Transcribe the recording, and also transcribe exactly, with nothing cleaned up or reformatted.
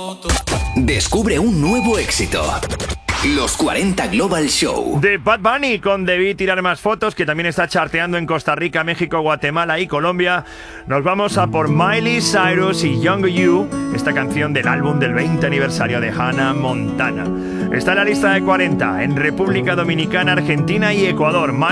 Descubre un nuevo éxito. Los cuarenta Global Show. De Bad Bunny con Debí tirar más fotos, que también está charteando en Costa Rica, México, Guatemala y Colombia. Nos vamos a por Miley Cyrus y Younger You, esta canción del álbum del veinte aniversario de Hannah Montana. Está en la lista de cuarenta en República Dominicana, Argentina y Ecuador.